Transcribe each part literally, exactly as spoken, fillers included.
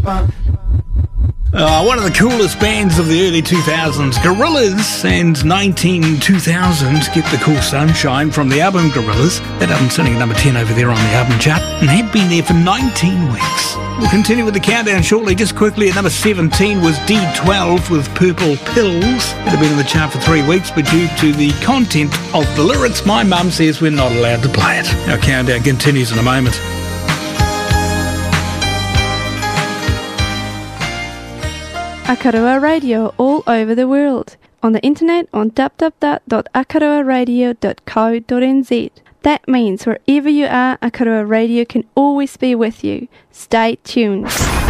Uh, one of the coolest bands of the early two thousands, Gorillaz, and nineteen two thousand Get the Cool Sunshine from the album Gorillaz. That album's sitting at number ten over there on the album chart and had been there for nineteen weeks. We'll continue with the countdown shortly. Just quickly, at number seventeen was D twelve with Purple Pills. It had been in the chart for three weeks, but due to the content of the lyrics, my mum says we're not allowed to play it. Our countdown continues in a moment. Akarua Radio all over the world. On the internet on w w w dot akarua radio dot co dot n z. That means wherever you are, Akarua Radio can always be with you. Stay tuned.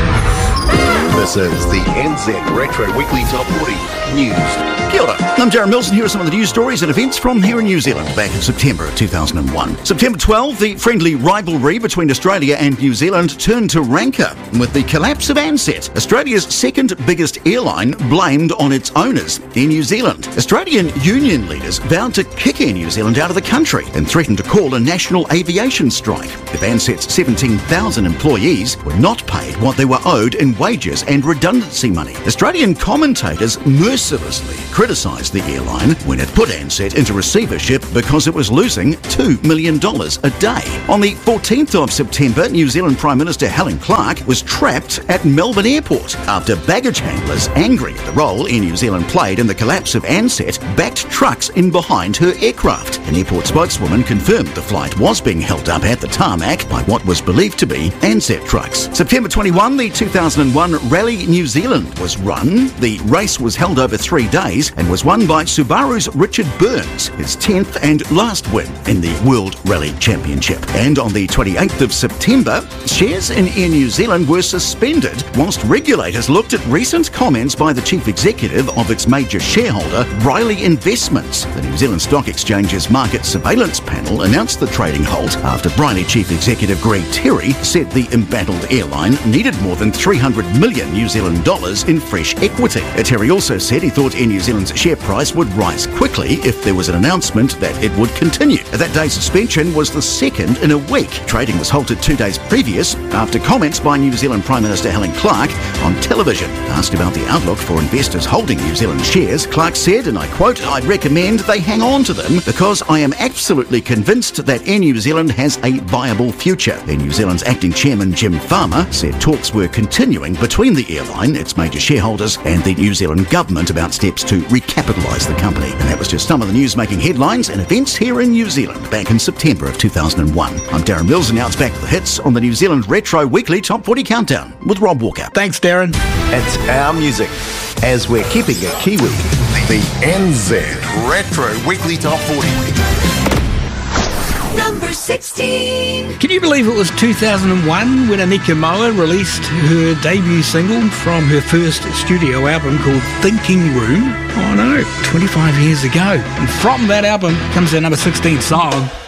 This is the N Z Retro Weekly Top forty News. Kia ora. I'm Darren Mills, and here are some of the news stories and events from here in New Zealand back in September of two thousand one. September twelfth, the friendly rivalry between Australia and New Zealand turned to rancour with the collapse of Ansett, Australia's second biggest airline, blamed on its owners, Air New Zealand. Australian union leaders vowed to kick Air New Zealand out of the country and threatened to call a national aviation strike if Ansett's seventeen thousand employees were not paid what they were owed in wages and redundancy money. Australian commentators mercilessly criticised the airline when it put Ansett into receivership because it was losing two million dollars a day. On the fourteenth of September, New Zealand Prime Minister Helen Clark was trapped at Melbourne Airport after baggage handlers, angry at the role Air New Zealand played in the collapse of Ansett, backed trucks in behind her aircraft. An airport spokeswoman confirmed the flight was being held up at the tarmac by what was believed to be Ansett trucks. September twenty-first, the two thousand one Rally New Zealand was run. The race was held over three days and was won by Subaru's Richard Burns, his tenth and last win in the World Rally Championship. And on the twenty-eighth of September, shares in Air New Zealand were suspended whilst regulators looked at recent comments by the chief executive of its major shareholder, Riley Investments. The New Zealand Stock Exchange's market surveillance panel announced the trading halt after Riley chief executive Greg Terry said the embattled airline needed more than three hundred million New Zealand dollars in fresh equity. Terry also said he thought Air New Zealand's share price would rise quickly if there was an announcement that it would continue. That day's suspension was the second in a week. Trading was halted two days previous after comments by New Zealand Prime Minister Helen Clark on television. Asked about the outlook for investors holding New Zealand shares, Clark said, and I quote, "I'd recommend they hang on to them because I am absolutely convinced that Air New Zealand has a viable future." Air New Zealand's acting chairman Jim Farmer said talks were continuing between the airline, its major shareholders, and the New Zealand government about steps to recapitalise the company. And that was just some of the news making headlines and events here in New Zealand back in September of two thousand one. I'm Darren Mills, and now it's back to the hits on the New Zealand Retro Weekly Top forty Countdown with Rob Walker. Thanks, Darren. It's our music as we're keeping it Kiwi. The N Z Retro Weekly Top forty. Number sixteen. Can you believe it was two thousand one when Anika Moa released her debut single from her first studio album called Thinking Room? Oh no, twenty-five years ago. And from that album comes our number sixteen song.